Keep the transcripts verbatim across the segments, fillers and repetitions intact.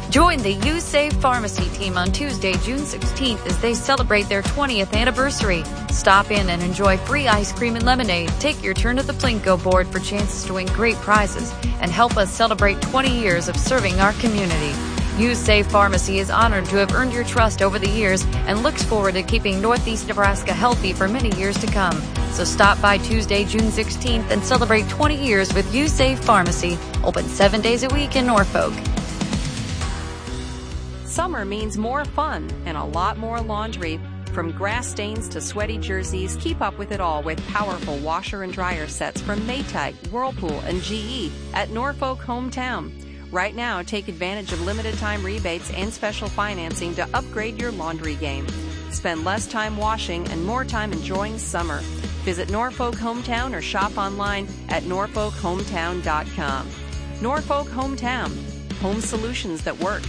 Join the You Save Pharmacy team on Tuesday, June sixteenth as they celebrate their twentieth anniversary. Stop in and enjoy free ice cream and lemonade. Take your turn at the Plinko board for chances to win great prizes and help us celebrate twenty years of serving our community. You Save Pharmacy is honored to have earned your trust over the years and looks forward to keeping Northeast Nebraska healthy for many years to come. So stop by Tuesday, June sixteenth and celebrate twenty years with You Save Pharmacy, open seven days a week in Norfolk. Summer means more fun and a lot more laundry. From grass stains to sweaty jerseys, keep up with it all with powerful washer and dryer sets from Maytag, Whirlpool, and G E at Norfolk Hometown. Right now, take advantage of limited time rebates and special financing to upgrade your laundry game. Spend less time washing and more time enjoying summer. Visit Norfolk Hometown or shop online at norfolk hometown dot com. Norfolk Hometown, home solutions that work.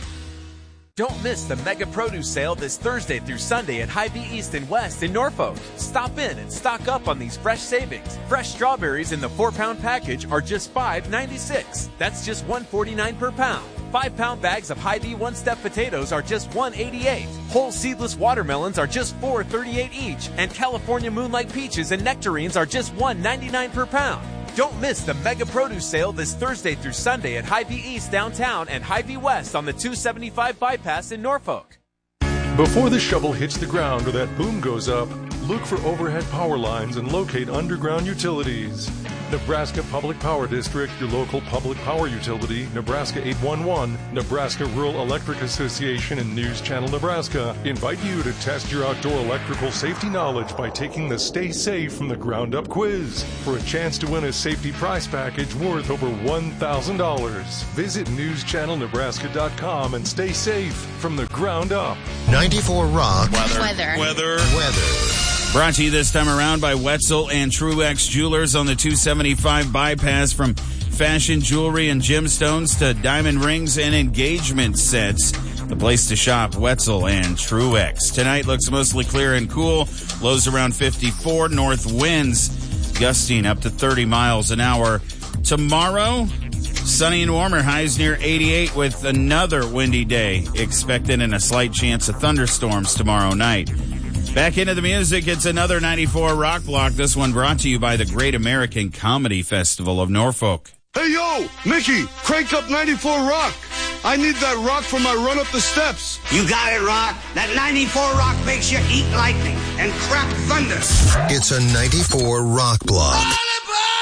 Don't miss the Mega Produce Sale this Thursday through Sunday at Hy-Vee East and West in Norfolk. Stop in and stock up on these fresh savings. Fresh strawberries in the four-pound package are just five ninety-six. That's just one forty-nine per pound. Five-pound bags of Hy-Vee one-step potatoes are just one eighty-eight. Whole seedless watermelons are just four thirty-eight each. And California Moonlight peaches and nectarines are just one ninety-nine per pound. Don't miss the Mega Produce Sale this Thursday through Sunday at Hy-Vee East downtown and Hy-Vee West on the two seventy-five bypass in Norfolk. Before the shovel hits the ground or that boom goes up, look for overhead power lines and locate underground utilities. Nebraska Public Power District, your local public power utility, Nebraska eight one one, Nebraska Rural Electric Association, and News Channel Nebraska invite you to test your outdoor electrical safety knowledge by taking the Stay Safe from the Ground Up quiz for a chance to win a safety prize package worth over one thousand dollars. Visit news channel nebraska dot com and stay safe from the ground up. ninety-four Rock. Weather. Weather. Weather. Weather. Brought to you this time around by Wetzel and Truex Jewelers on the two seventy-five bypass. From fashion jewelry and gemstones to diamond rings and engagement sets, the place to shop, Wetzel and Truex. Tonight looks mostly clear and cool. Lows around fifty-four. North winds gusting up to thirty miles an hour. Tomorrow, sunny and warmer. Highs near eighty-eight with another windy day expected and a slight chance of thunderstorms tomorrow night. Back into the music, it's another ninety-four Rock Block. This one brought to you by the Great American Comedy Festival of Norfolk. Hey, yo, Mickey, crank up ninety-four Rock. I need that rock for my run up the steps. You got it, Rock. That ninety-four Rock makes you eat lightning and crap thunder. It's a ninety-four Rock Block.